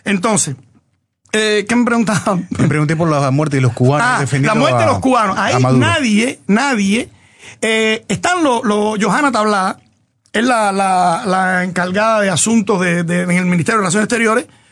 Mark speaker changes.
Speaker 1: Entonces, ¿qué me preguntaba?
Speaker 2: Me pregunté por la muerte de los cubanos.
Speaker 1: La muerte de los cubanos. Ahí nadie. Están Johanna Tablada, es la encargada de asuntos en el Ministerio de Relaciones Exteriores,